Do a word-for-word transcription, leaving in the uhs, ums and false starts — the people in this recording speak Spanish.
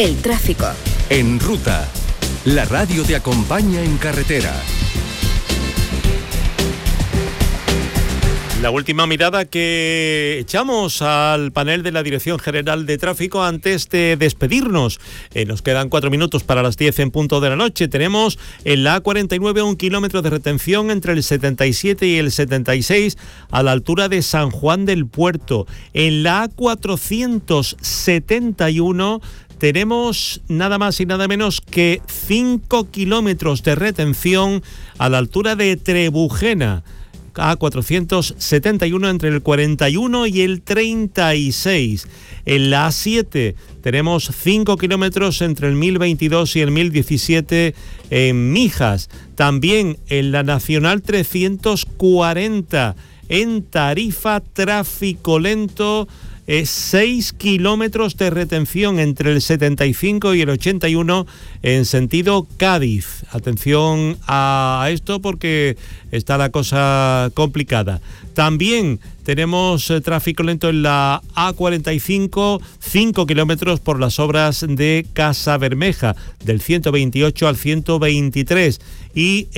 El tráfico. En Ruta, la radio te acompaña en carretera. La última mirada que echamos al panel de la Dirección General de Tráfico antes de despedirnos. Eh, nos quedan cuatro minutos para las diez en punto de la noche. Tenemos en la A cuarenta y nueve un kilómetro de retención entre el setenta y siete y el setenta y seis a la altura de San Juan del Puerto. En la A cuatrocientos setenta y uno tenemos nada más y nada menos que cinco kilómetros de retención a la altura de Trebujena. A cuatrocientos setenta y uno entre el cuarenta y uno y el treinta y seis. En la A siete tenemos cinco kilómetros entre el mil veintidós y el mil diecisiete en Mijas. También en la Nacional trescientos cuarenta en Tarifa, tráfico lento. Es seis kilómetros de retención entre el setenta y cinco y el ochenta y uno en sentido Cádiz. Atención a esto porque está la cosa complicada. También tenemos eh, tráfico lento en la A cuarenta y cinco, cinco kilómetros por las obras de Casa Bermeja, del ciento veintiocho al ciento veintitrés. Y